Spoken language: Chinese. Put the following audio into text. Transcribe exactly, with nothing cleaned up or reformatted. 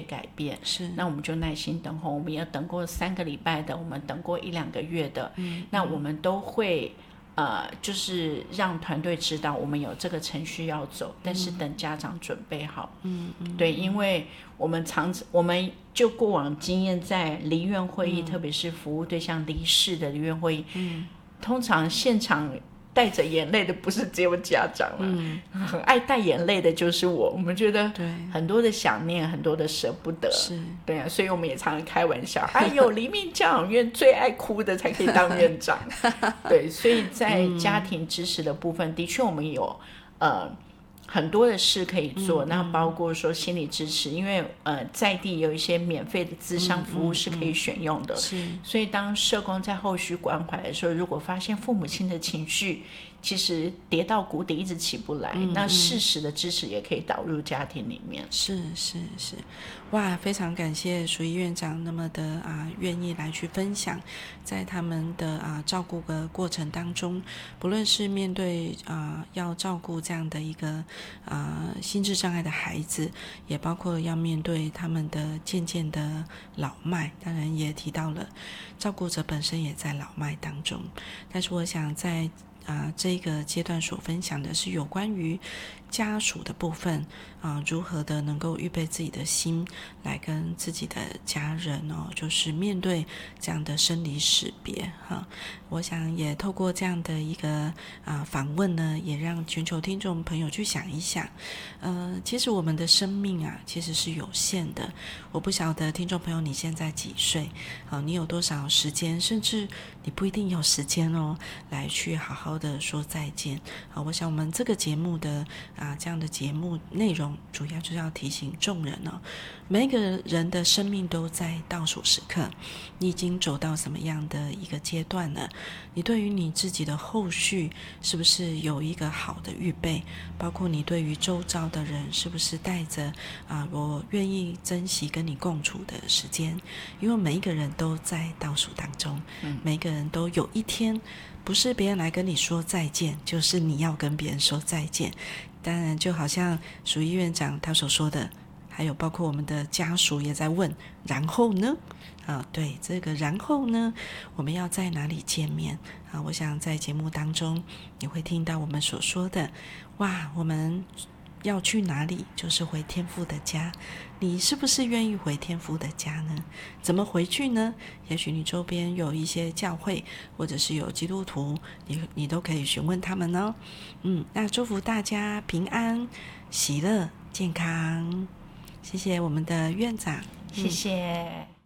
改变， 是， 那我们就耐心等候。我们也等过三个礼拜的，我们等过一两个月的，嗯，那我们都会呃，就是让团队知道我们有这个程序要走，但是等家长准备好。嗯嗯，对，因为我们常我们就过往经验，在离院会议，嗯、特别是服务对象离世的离院会议，嗯，通常现场带着眼泪的不是只有家长了，嗯，很爱带眼泪的就是我。我们觉得很多的想念，很多的舍不得，是，对啊，所以我们也常常开玩笑，哎呦，黎明教养院最爱哭的才可以当院长，对，所以在家庭支持的部分，的确我们有呃。很多的事可以做，嗯、那包括说心理支持，因为呃在地有一些免费的咨商服务是可以选用的，嗯嗯嗯、所以当社工在后续关怀的时候，如果发现父母亲的情绪其实跌到谷底一直起不来，嗯嗯、那适时的支持也可以导入家庭里面。 是是是，哇，非常感谢淑仪院长那么的啊愿意来去分享，在他们的啊照顾的过程当中，不论是面对啊要照顾这样的一个啊心智障碍的孩子，也包括要面对他们的渐渐的老迈，当然也提到了照顾者本身也在老迈当中，但是我想在啊，这个阶段所分享的是有关于家属的部分啊，如何的能够预备自己的心来跟自己的家人哦，就是面对这样的生离死别哈。我想也透过这样的一个啊访问呢，也让全球听众朋友去想一想，呃，其实我们的生命啊，其实是有限的。我不晓得听众朋友你现在几岁啊？你有多少时间，甚至你不一定有时间哦，来去好好的说再见啊！我想我们这个节目的啊这样的节目内容，主要就是要提醒众人哦，每一个人的生命都在倒数时刻，你已经走到什么样的一个阶段了？你对于你自己的后续是不是有一个好的预备？包括你对于周遭的人是不是带着啊我愿意珍惜跟你共处的时间？因为每一个人都在倒数当中，嗯、每一个人都有一天不是别人来跟你说再见，就是你要跟别人说再见。当然就好像淑仪院长他所说的，还有包括我们的家属也在问，然后呢啊，对，这个然后呢我们要在哪里见面啊？我想在节目当中你会听到我们所说的，哇，我们要去哪里？就是回天父的家。你是不是愿意回天父的家呢？怎么回去呢？也许你周边有一些教会，或者是有基督徒，你你都可以询问他们哦。嗯，那祝福大家平安、喜乐、健康。谢谢我们的院长， 谢谢。嗯